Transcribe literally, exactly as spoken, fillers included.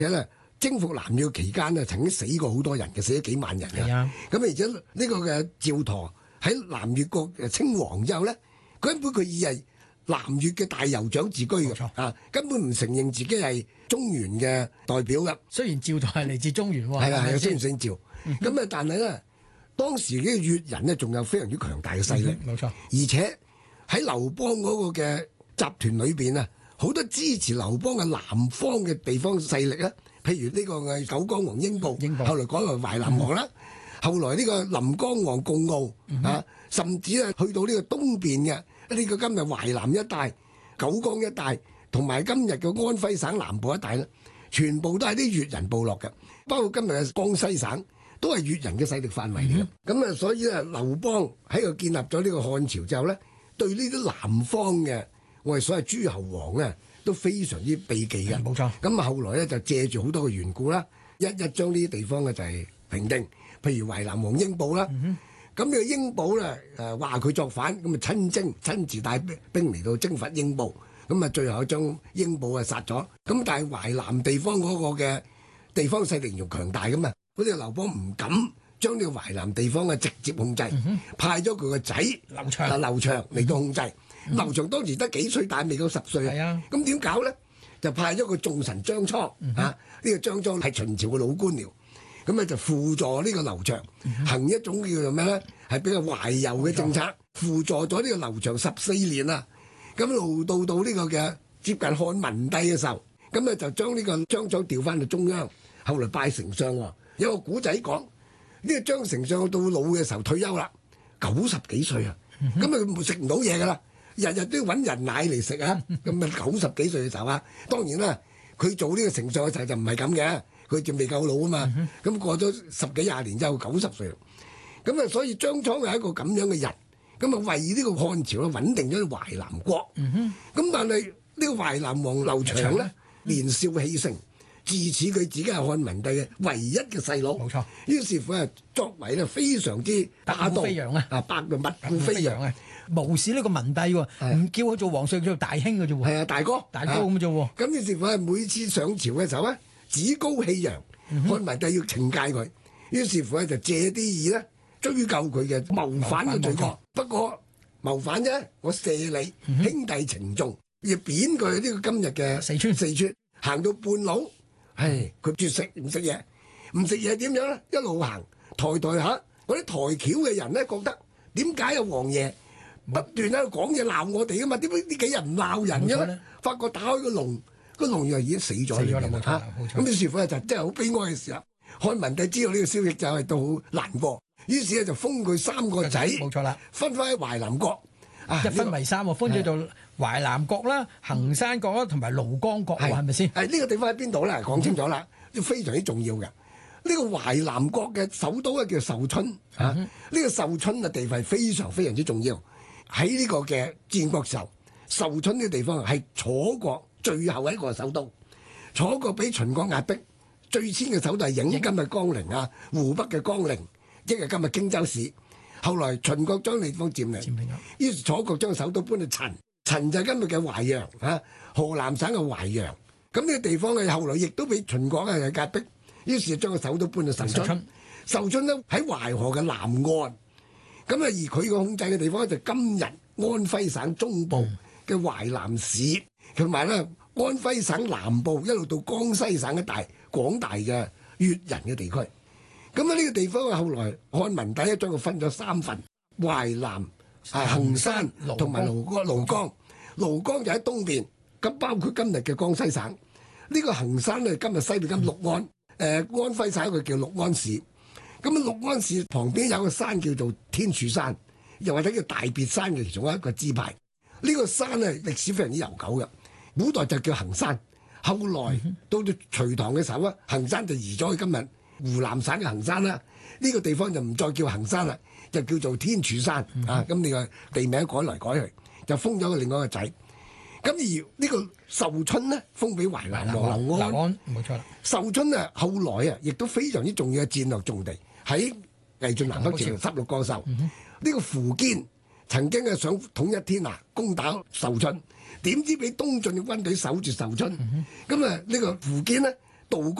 其實咧征服南越期間咧，曾經死過好多人嘅，死咗幾萬人嘅。 啊， 咁而且呢個嘅趙佗喺南越國稱王之後咧，根本佢以係南越嘅大酋長自居嘅，啊，根本唔承認自己係中原嘅代表嘅。 雖然趙佗係嚟自中原喎， 係啊係啊，雖然先姓趙，咁啊，但係咧當時嘅越人咧，仲有非常之強大嘅勢力， 冇錯。 而且喺劉邦嗰個嘅集團裏邊啊，好多支持劉邦嘅南方嘅地方勢力啊，譬如呢個嘅九江王英布， 英布後來改為淮南王啦。後來呢個臨江王共傲啊，甚至啊去到呢個東邊嘅呢個今日淮南一帶、九江一帶，同埋今日嘅安徽省南部一帶咧，全部都係啲越人部落嘅，包括今日嘅江西省都係越人嘅勢力範圍嚟嘅。咁啊、嗯，所以咧，劉邦喺度建立咗呢個漢朝之後咧，對呢啲南方嘅我哋所謂諸侯王咧，都非常之避忌嘅。 冇錯。 咁啊，後來咧就借住好多嘅緣故啦，一一將呢啲地方嘅就係平定。譬如淮南王英布啦，咁呢個英布咧誒話佢作反，咁啊親征親自帶兵嚟到征伐英布，咁啊最後將英布啊殺咗。咁但係淮南地方嗰個嘅地方勢力仲強大噶嘛，嗰啲劉邦唔敢將呢個淮南地方嘅直接控制，嗯、派咗佢個仔劉長啊劉長嚟到控制。 嗯、 劉長當時得幾歲，但係未夠十歲啊。咁點搞咧？就派咗個重臣張蒼啊，呢、嗯、個張蒼係秦朝嘅老官僚。咁咧就輔助呢個劉長行一種叫做咩咧？係比較懷柔嘅政策，輔助咗呢個劉長十四年啦。咁路到到呢個嘅接近漢文帝嘅時候，咁咧就將呢個張蒼調翻到中央，後來拜丞相喎。有個古仔講，呢、這個張丞相到老嘅時候退休啦，九十幾歲啊，咁啊食唔到嘢噶啦，日日都要揾人奶嚟食啊。咁啊九十幾歲嘅時候啊，當然啦，佢做呢個丞相嘅時候就唔係咁嘅。佢仲未夠老啊嘛，咁、嗯、過咗十幾廿年之後九十歲，咁啊所以張蒼係一個咁樣嘅人，咁啊為呢個漢朝咧穩定咗淮南國，咁、嗯、但係呢個淮南王劉長咧、嗯、年少氣盛，自恃佢自己係漢文帝嘅唯一嘅細佬，冇錯。於是乎啊作為咧非常之霸道飛揚啊，啊百嘅物故飛揚啊， 無視呢個文帝喎，唔叫佢做皇上，叫做大兄嘅啫喎， 係啊大哥大哥咁啫喎。 咁於是乎係每次上朝嘅時候咧，趾高氣揚，漢文帝要懲戒佢，於是乎咧就借啲意咧追究佢嘅謀反嘅罪過。不過謀反啫，我赦你，嗯、兄弟情重，要貶佢呢個今日嘅四川。四川行到半路，唉，佢絕食唔食嘢，唔食嘢點樣咧？一路行抬抬下，嗰啲抬轎嘅人咧覺得點解啊王爺不斷喺度講嘢鬧我哋噶嘛？點解呢幾日唔鬧人嘅咧？發覺打開個籠。個龍又已經死咗嚟嘅啦，咁於是乎咧就真係好悲哀嘅時候。漢文帝知道呢個消息就係都好難過，於是咧就封佢三個仔，冇錯啦，分翻喺淮南國， 啊、一分為三喎，分咗做淮南國啦、衡山國啦同埋廬江國喎，係咪先？係呢、 呢個地方喺邊度咧？講清楚啦，嗯、非常之重要嘅。呢、呢個淮南國嘅首都咧叫壽春，嚇、嗯，呢、啊呢個壽春嘅地位非常非常之重要。喺呢個嘅戰國時候，壽春呢個地方係楚國最後一個首都，楚國俾秦國壓迫，最先嘅首都係郢，今日江陵啊，湖北嘅江陵，即係今日荊州市。後來秦國將地方佔領，於是楚國將首都搬到陳，陳就係今日嘅淮陽啊，河南省嘅淮陽。咁呢個地方嘅後來亦都俾秦國嘅壓迫，於是將個首都搬到壽春。壽春咧喺淮河嘅南岸，咁啊而佢個控制嘅地方就今日安徽省中部嘅淮南市。同埋咧，安徽省南部一路到江西省一帶廣大嘅越人嘅地區。咁啊，呢個地方啊，後來漢文帝咧將佢分咗三份：淮南、啊衡山同埋廬江。廬江，廬江就喺東邊，咁包括今日嘅江西省。呢、這個衡山咧，今日西邊咁六安，誒、呃、安徽省一個叫六安市。咁啊，六安市旁邊有個山叫做天柱山，又或者叫大別山嘅其中一個支派。呢、這個山咧歷史非常之悠久嘅。古代就叫衡山，後來到咗隋唐嘅時候啊，衡山就移咗去今日湖南省嘅衡山啦。呢、這個地方就唔再叫衡山啦，就叫做天柱山、嗯、啊。咁你個地名改來改去，就封咗另外一個仔。咁而呢個壽春呢，封俾淮南王劉安， 冇錯啦。 壽春啊，後來啊，亦都非常之重要嘅戰略重地，喺魏晉南北朝十六個壽。呢、嗯、個苻堅曾經係想統一天下，攻打壽春。點知俾東晉嘅軍隊守住壽春，咁啊呢個苻堅呢道